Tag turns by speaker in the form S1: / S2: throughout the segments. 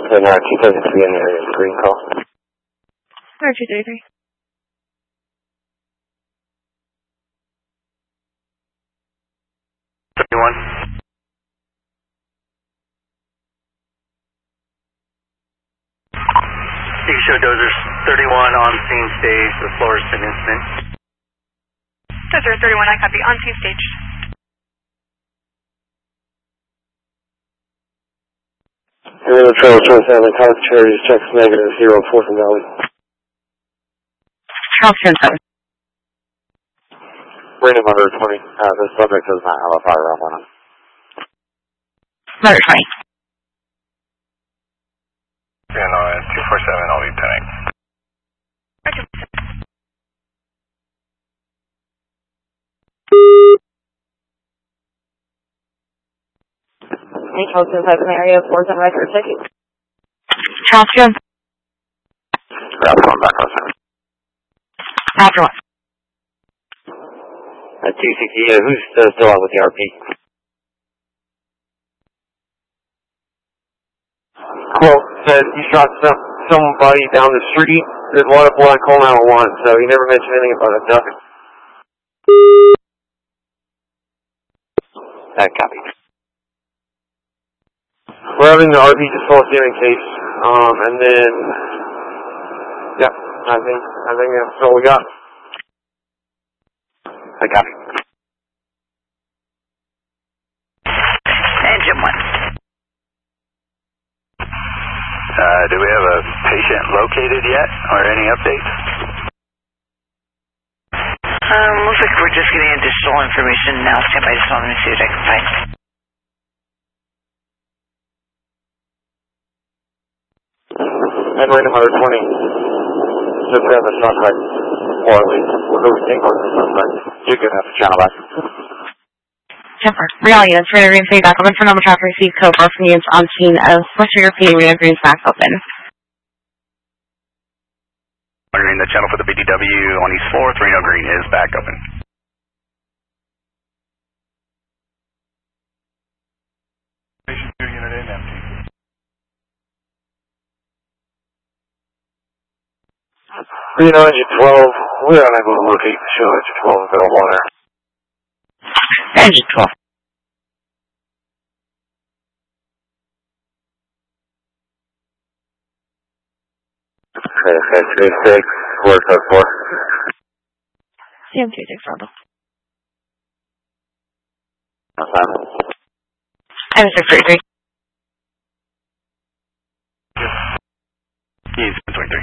S1: 10 233 in the area, green call.
S2: 233.
S3: You show dozers 31 on scene stage with fluorescent incident.
S2: Dozer 31, I copy. On scene stage.
S1: Area Trail 27, contact charities, checks negative, 0, 4th and Valley.
S2: Charles 10-7.
S1: Random under 20, the subject does not have a firearm on him.
S2: Under 20.
S3: And on 247, I'll be 10.
S2: Charles 10-7 in the area, 4th and record ticket. Charles 10.
S1: Grab one back on center.
S2: After one.
S1: 260, who's still out with the RP? Quote said he shot somebody down the street. There's a lot of blood, call 911, so he never mentioned anything about a duck. That copy. We're having the RP just full in case, and then, yeah, I think that's all we got. I copy.
S3: Engine 1. Do we have a patient located yet, or any updates?
S4: Looks like we're just getting additional information now. Stand by, just want to see what I can find.
S1: And random under 20. Just have the suspect, or at least who we think was the suspect. You can have the channel back.
S2: Jennifer, reality, that's radar green feedback. I'm in for number traffic, receive code for from units on scene of Western European radar green back open.
S3: Monitoring the channel for the BDW on East 4th, Reno Green is back open. Station 2 unit in, empty.
S1: Reno engine 12, we're unable to locate the show engine 12 in middle water.
S2: Engine 12.
S1: Okay, 36, where's that for?
S2: CM26 Rebel.
S1: Assignment.
S2: M633.
S3: He's 23.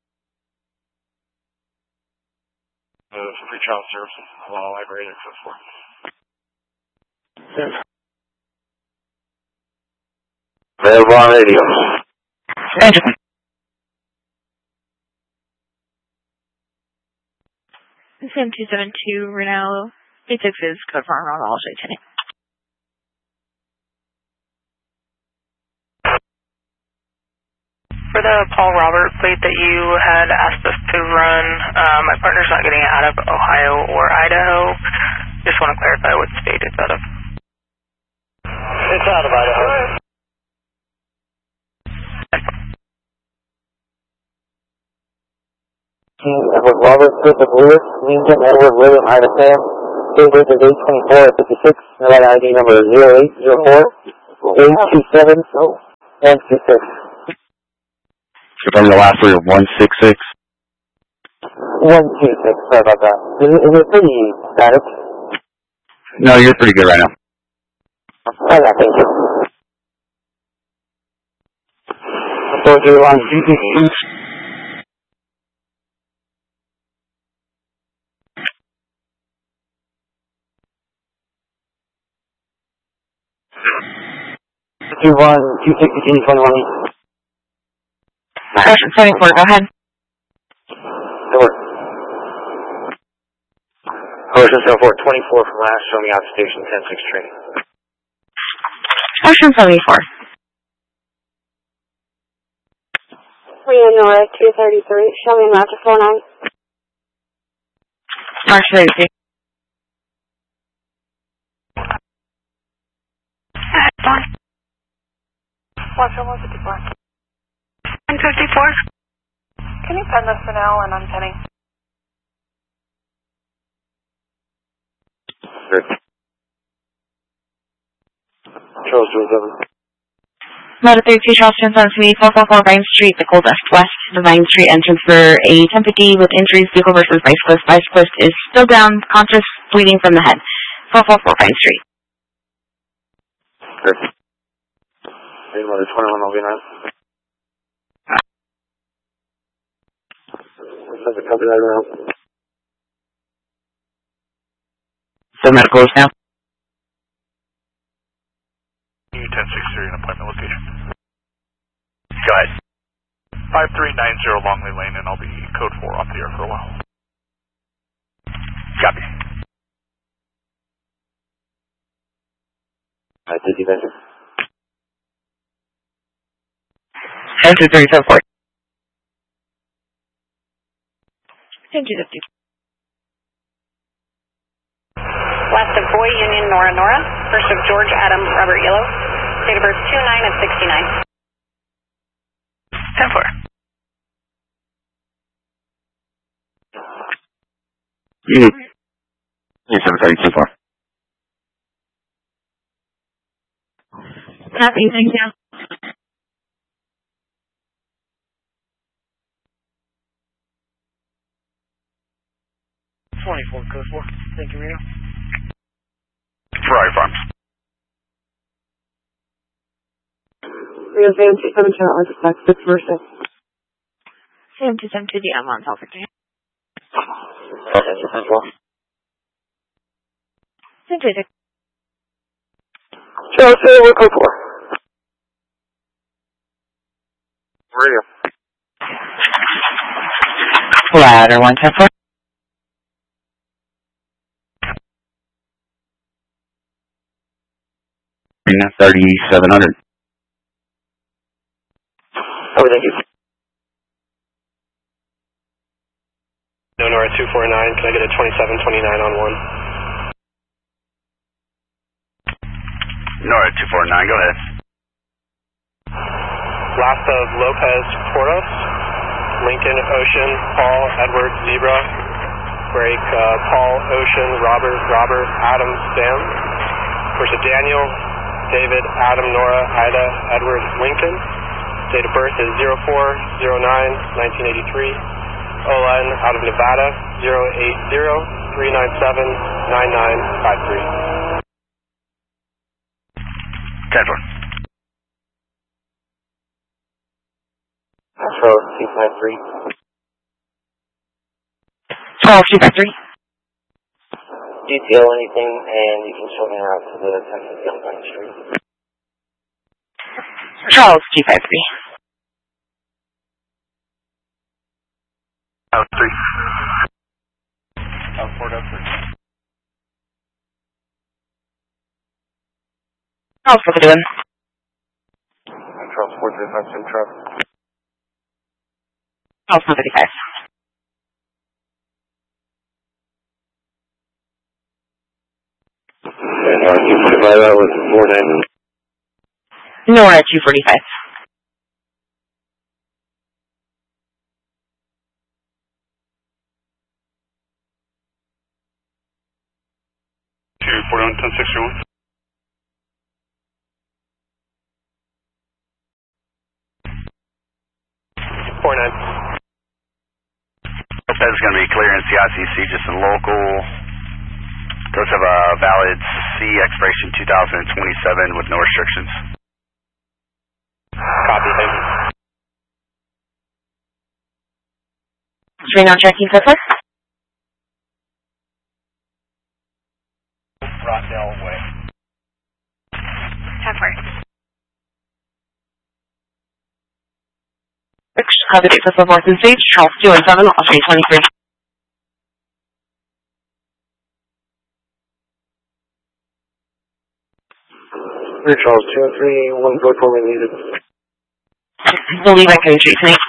S1: Free trial services, law library access for. Available on radio.
S2: Engine. CM272 Reno 86 is code for our all J10.
S4: For the Paul Robert plate that you had asked us to run, my partner's not getting it out of Ohio or Idaho. Just want to clarify what state it's out of.
S3: It's out of Idaho.
S1: Edward Robert, Christopher Lewis, Lincoln, Edward William, Ida Sam, date birth is 8/24 at 56, Nevada ID number 0804 827 126.
S5: Confirm the last three of 166.
S1: 126, sorry about that. Is it pretty static?
S5: No, you're pretty good right now.
S1: Oh, yeah, thank you. So do you want GTC? Do you want 260, 21?
S2: 74, go ahead.
S1: Over. Ocean 74, 24 from last, show me out station 10-6 training.
S2: Ocean 74.
S6: Rio North 233, show me March 49.
S2: March 33.
S4: Watch 154. Can you pen this for now and I'm penning?
S1: Charles 27.
S2: Motor 32 Charles Johnson to me, 444 Vine Street, the Cold West, the Vine Street entrance for a 1050 with injuries, vehicle versus bicyclist. Bicyclist is still down, conscious, bleeding from the head. 444 Vine Street.
S1: Good. Motor 21 will be nice. Let's copy that around.
S5: So medical is now?
S7: 1063 an appointment location. Go ahead. 5390 Longley Lane, and I'll be code 4 off the air for a while. Copy.
S1: Alright, did you mention?
S2: 102374. 1023.
S6: West of Boy Union, Nora Nora. First of George Adam Robert Yellow. Date of birth 29 of 69.
S4: 10-4.
S5: You 732-4.
S2: Copy, thank you.
S3: Code 4. Thank you, Reno.
S7: Ferrari Farms.
S6: Rio Van 27 Channel Artifact, 6 versus.
S2: 727 I'm on top of you.
S1: Charles, we're code 4. Radio.
S2: Ladder 174.
S5: 3700.
S1: Oh, thank you.
S3: No, Nora 249, can I get a 2729 on 1?
S5: Nora 249, go ahead.
S3: Last of Lopez Portos, Lincoln Ocean, Paul Edward Zebra, break Paul Ocean, Robert Adam Sam, versus Daniel David Adam Nora Ida Edward Lincoln. Date of birth is 04/09/1983. OLN out of Nevada 080-397-9953.
S5: 10-4.
S1: Charles 253.
S2: 12253.
S1: Detail anything, and you can show me out to the 1050 on Vine Street.
S2: Charles 253.
S7: Out 3.
S3: Out 4 up 3.
S2: Charles, what are you doing?
S1: Charles 435 Sim Truck.
S2: Charles 135.
S1: And Nora 245, that was 49.
S2: Nora 245.
S7: Two 41 1061.
S5: Lopez is going to be clearing CICC, just a local. Does have a valid C expiration 2027 with no restrictions.
S3: Copy, thank you.
S2: Reno checking so far?
S3: Rockdale Way.
S6: 10-4.
S2: Copy date for North and Stage, Charles 217, off 323.
S1: Charles 203, 1 code 4 when needed.
S2: We'll leave at code 3 tonight.